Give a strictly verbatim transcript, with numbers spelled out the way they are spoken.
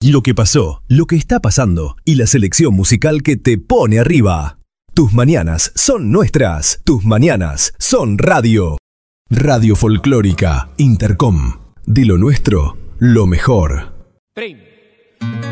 lo que pasó, lo que está pasando y la selección musical que te pone arriba. Tus mañanas son nuestras, tus mañanas son radio. Radio Folclórica Intercom. De lo nuestro, lo mejor.